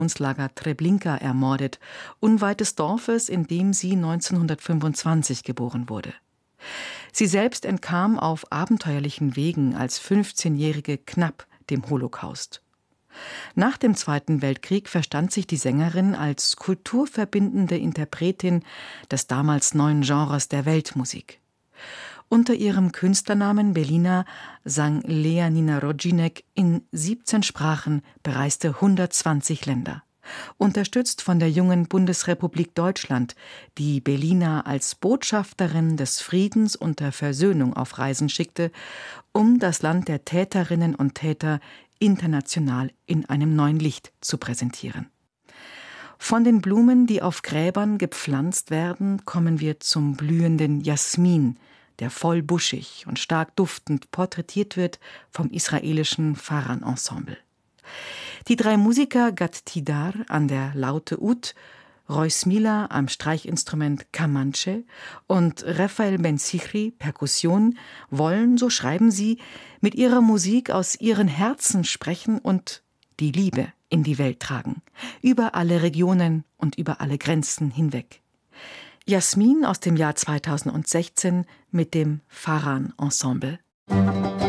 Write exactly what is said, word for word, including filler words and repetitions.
Lager Treblinka ermordet, unweit des Dorfes, in dem sie neunzehnhundertfünfundzwanzig geboren wurde. Sie selbst entkam auf abenteuerlichen Wegen als fünfzehnjährige knapp dem Holocaust. Nach dem Zweiten Weltkrieg verstand sich die Sängerin als kulturverbindende Interpretin des damals neuen Genres der Weltmusik. Unter ihrem Künstlernamen Belina sang Lea Nina Rodzinek in siebzehn Sprachen, bereiste hundertzwanzig Länder. Unterstützt von der jungen Bundesrepublik Deutschland, die Belina als Botschafterin des Friedens und der Versöhnung auf Reisen schickte, um das Land der Täterinnen und Täter international in einem neuen Licht zu präsentieren. Von den Blumen, die auf Gräbern gepflanzt werden, kommen wir zum blühenden Jasmin, der vollbuschig und stark duftend porträtiert wird vom israelischen Farran-Ensemble. Die drei Musiker Gad Tidar an der Laute Ud, Roy Smila am Streichinstrument Kamanche und Raphael Ben-Zichri Perkussion wollen, so schreiben sie, mit ihrer Musik aus ihren Herzen sprechen und die Liebe in die Welt tragen, über alle Regionen und über alle Grenzen hinweg. Jasmin aus dem Jahr zweitausendsechzehn mit dem Farran-Ensemble.